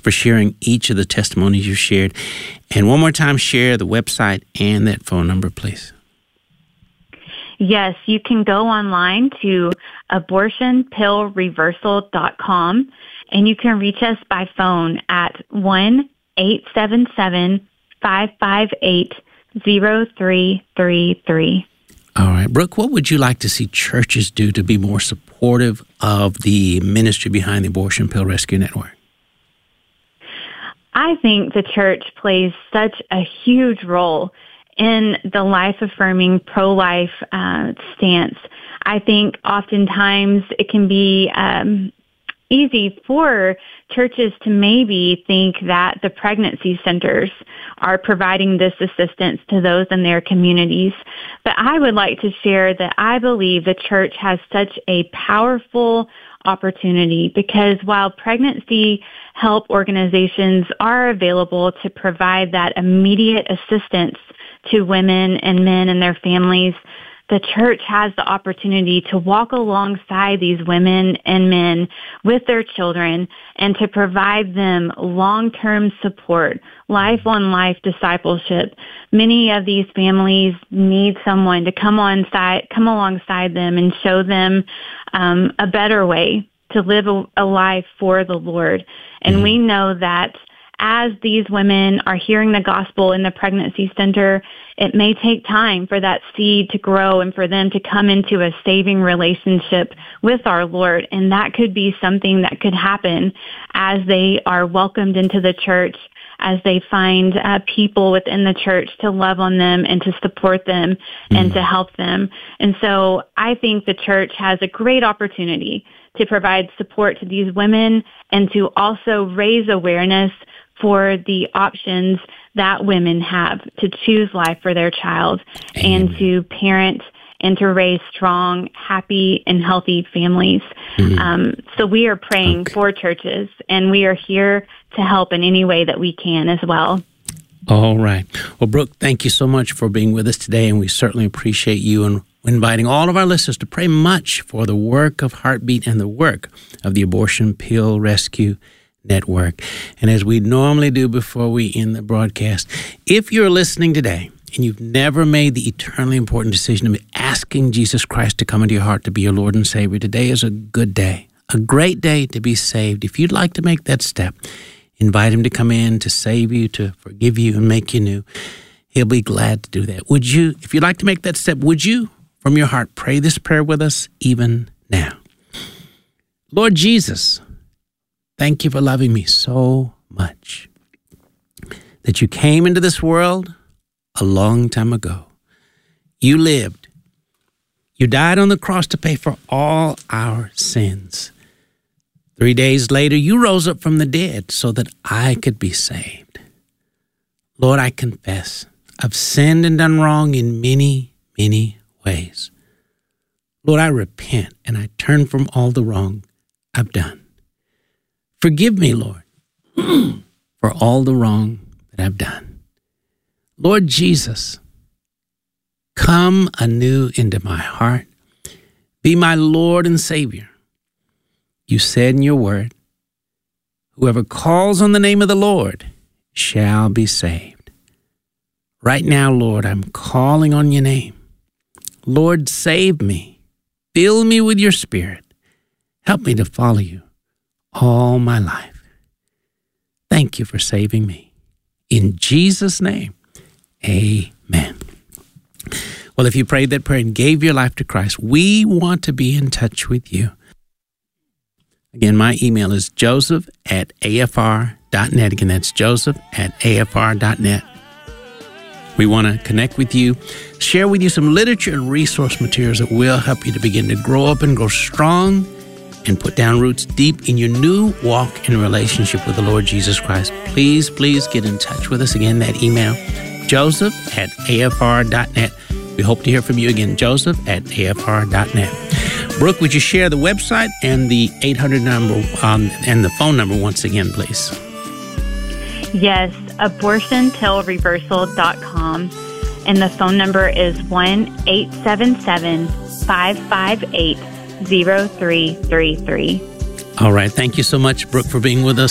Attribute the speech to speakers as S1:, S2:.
S1: for sharing each of the testimonies you shared. And one more time, share the website and that phone number, please.
S2: Yes, you can go online to abortionpillreversal.com, and you can reach us by phone at 1-877-558-0333.
S1: All right. Brooke, what would you like to see churches do to be more supportive of the ministry behind the Abortion Pill Rescue Network?
S2: I think the church plays such a huge role in the life-affirming pro-life stance. I think oftentimes it can be easy for churches to maybe think that the pregnancy centers are providing this assistance to those in their communities. But I would like to share that I believe the church has such a powerful opportunity, because while pregnancy help organizations are available to provide that immediate assistance to women and men and their families, the church has the opportunity to walk alongside these women and men with their children and to provide them long-term support, life-on-life discipleship. Many of these families need someone to come alongside them and show them a better way to live a life for the Lord. And we know that as these women are hearing the gospel in the pregnancy center, it may take time for that seed to grow and for them to come into a saving relationship with our Lord. And that could be something that could happen as they are welcomed into the church, as they find people within the church to love on them and to support them and to help them. And so I think the church has a great opportunity to provide support to these women and to also raise awareness for the options that women have to choose life for their child. Amen. And to parent and to raise strong, happy, and healthy families. So we are praying for churches, and we are here to help in any way that we can as well.
S1: All right. Well, Brooke, thank you so much for being with us today, and we certainly appreciate you and inviting all of our listeners to pray much for the work of Heartbeat and the work of the Abortion Pill Rescue Network. And as we normally do before we end the broadcast, if you're listening today and you've never made the eternally important decision of asking Jesus Christ to come into your heart to be your Lord and Savior, today is a good day, a great day to be saved. If you'd like to make that step, invite him to come in to save you, to forgive you, and make you new. He'll be glad to do that. Would you, if you'd like to make that step, would you, from your heart, pray this prayer with us even now? Lord Jesus, thank you for loving me so much that you came into this world a long time ago. You lived. You died on the cross to pay for all our sins. 3 days later, you rose up from the dead so that I could be saved. Lord, I confess I've sinned and done wrong in many, many ways. Lord, I repent and I turn from all the wrong I've done. Forgive me, Lord, for all the wrong that I've done. Lord Jesus, come anew into my heart. Be my Lord and Savior. You said in your word, whoever calls on the name of the Lord shall be saved. Right now, Lord, I'm calling on your name. Lord, save me. Fill me with your Spirit. Help me to follow you all my life. Thank you for saving me. In Jesus' name, amen. Well, if you prayed that prayer and gave your life to Christ, we want to be in touch with you. Again, my email is joseph@afr.net. Again, that's joseph@afr.net. We want to connect with you, share with you some literature and resource materials that will help you to begin to grow up and grow strong and put down roots deep in your new walk and relationship with the Lord Jesus Christ. Please get in touch with us. Again, that email, joseph@afr.net. We hope to hear from you again, joseph@afr.net. Brooke, would you share the website and the 800 number and the phone number once again, please?
S2: Yes, abortionpillreversal.com. And the phone number is 1-877-558-0333.
S1: All right. Thank you so much, Brooke, for being with us.